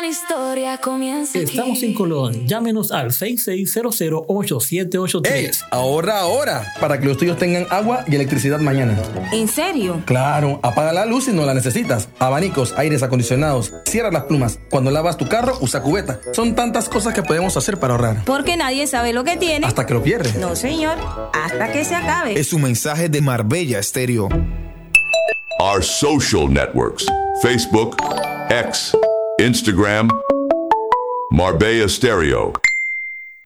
gran historia comienza aquí. Estamos en Colón. Llámenos al 6600-8783. ¡Ey! Ahorra ahora para que los tuyos tengan agua y electricidad mañana. ¿En serio? Claro, apaga la luz si no la necesitas. Abanicos, aires acondicionados, cierra las plumas. Cuando lavas tu carro, usa cubeta. Son tantas cosas que podemos hacer para ahorrar. Porque nadie sabe lo que tiene. Hasta que lo pierde. No, señor. Hasta que se acabe. Es un mensaje de Marbella Estéreo. Our social networks: Facebook, X, Instagram, Marbella Stereo.